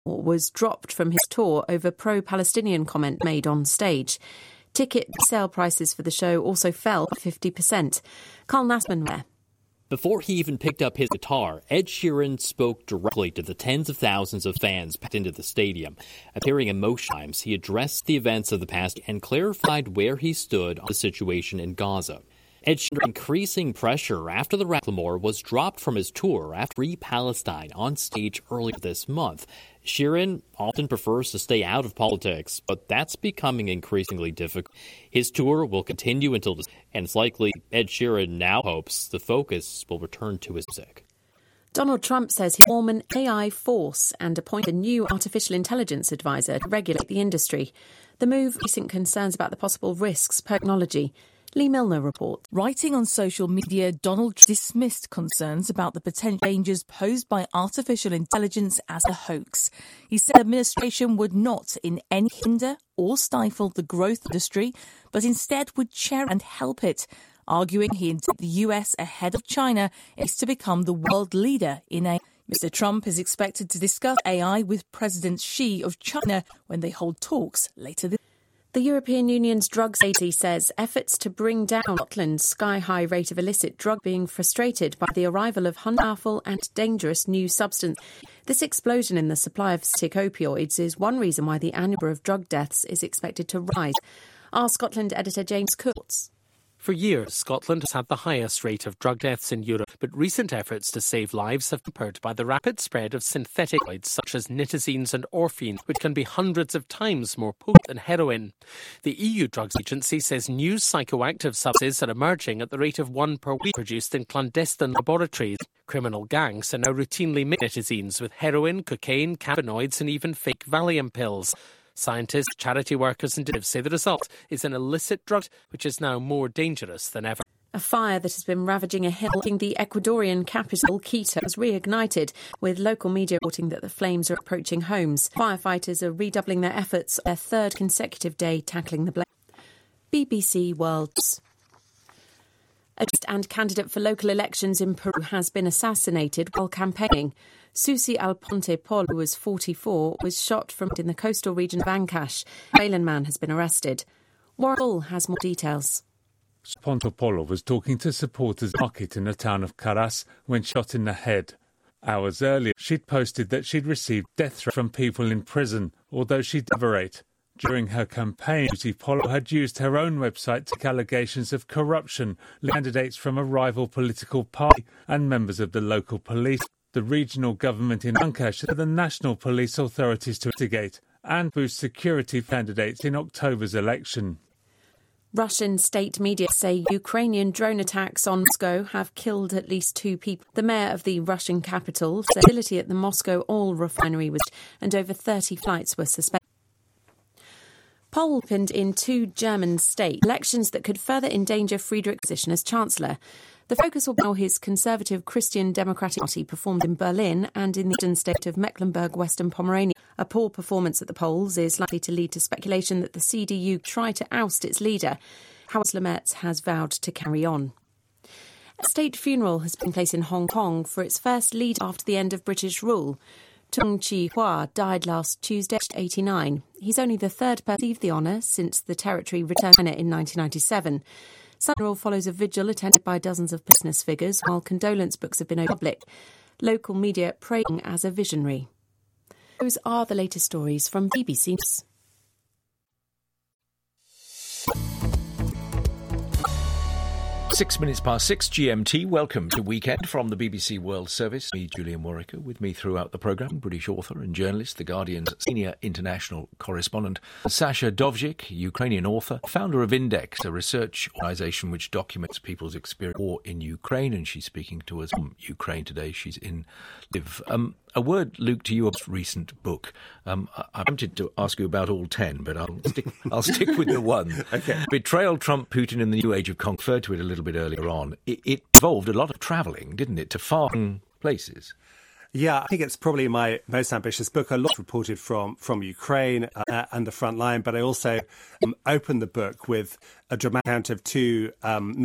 was dropped from his tour over pro-Palestinian comment made on stage. Ticket sale prices for the show also fell 50%. Carl Nassman there. Before he even picked up his guitar, Ed Sheeran spoke directly to the tens of thousands of fans packed into the stadium. Appearing emotional, he addressed the events of the past and clarified where he stood on the situation in Gaza. Ed Sheeran increasing pressure after the Macklemore was dropped from his tour after Free Palestine on stage earlier this month. Sheeran often prefers to stay out of politics, but that's becoming increasingly difficult. His tour will continue until December, and it's likely Ed Sheeran now hopes the focus will return to his music. Donald Trump says he'll form an AI force and appoint a new artificial intelligence advisor to regulate the industry. The move recent concerns about the possible risks per technology. Lee Milner reports. Writing on social media, Donald dismissed concerns about the potential dangers posed by artificial intelligence as a hoax. He said the administration would not in any hinder or stifle the growth industry, but instead would chair and help it, arguing he intended the US ahead of China is to become the world leader in AI. Mr. Trump is expected to discuss AI with President Xi of China when they hold talks later this year. The European Union's drugs agency says efforts to bring down Scotland's sky-high rate of illicit drug being frustrated by the arrival of powerful and dangerous new substance. This explosion in the supply of synthetic opioids is one reason why the annual number of drug deaths is expected to rise. Our Scotland editor James Coates. For years, Scotland has had the highest rate of drug deaths in Europe, but recent efforts to save lives have been hampered by the rapid spread of synthetic opioids such as nitazines and orphine, which can be hundreds of times more potent than heroin. The EU Drugs Agency says new psychoactive substances are emerging at the rate of one per week produced in clandestine laboratories. Criminal gangs are now routinely mixing nitazines with heroin, cocaine, cannabinoids and even fake Valium pills. Scientists, charity workers and detectives say the result is an illicit drug which is now more dangerous than ever. A fire that has been ravaging a hill in the Ecuadorian capital, Quito, has reignited, with local media reporting that the flames are approaching homes. Firefighters are redoubling their efforts on their third consecutive day tackling the blaze. BBC World. A journalist and candidate for local elections in Peru has been assassinated while campaigning. Susi Alponte Polo, who was 44, was shot from in the coastal region of Ancash. A Balan man has been arrested. Warren Bull has more details. Alponte Polo was talking to supporters market in the town of Caras when shot in the head. Hours earlier, she'd posted that she'd received death threats from people in prison, although she'd elaborate. During her campaign, Susi Polo had used her own website to make allegations of corruption, candidates from a rival political party and members of the local police. The regional government in Ancash said the national police authorities to investigate and boost security for candidates in October's election. Russian state media say Ukrainian drone attacks on Moscow have killed at least 2 people. The mayor of the Russian capital said facility at the Moscow oil refinery was and over 30 flights were suspended. Poll opened in 2 German states, elections that could further endanger Friedrich's position as Chancellor. The focus will be on his conservative Christian Democratic Party performed in Berlin and in the eastern state of Mecklenburg-Western Pomerania. A poor performance at the polls is likely to lead to speculation that the CDU try to oust its leader. However, Merz has vowed to carry on. A state funeral has been placed in Hong Kong for its first leader after the end of British rule. Tung Chee-hwa died last Tuesday at 89. He's only the third person to receive the honour since the territory returned to China in 1997. Funeral follows a vigil attended by dozens of business figures, while condolence books have been opened public. Local media praising him as a visionary. Those are the latest stories from BBC News. 6:06 GMT. Welcome to Weekend from the BBC World Service. Me, Julian Warwicker, with me throughout the programme, British author and journalist, The Guardian's senior international correspondent, Sasha Dovzhik, Ukrainian author, founder of Index, a research organisation which documents people's experience of war in Ukraine, and she's speaking to us from Ukraine today. She's in Lviv. A word, Luke, to your recent book. I'm tempted to ask you about all 10, but I'll stick with the one. Okay. Betrayal, Trump, Putin and the New Age of Conquer. Referred to it a little bit earlier on. It involved a lot of travelling, didn't it, to far places? Yeah, I think it's probably my most ambitious book. A lot reported from Ukraine and the front line, but I also opened the book with a dramatic account of 2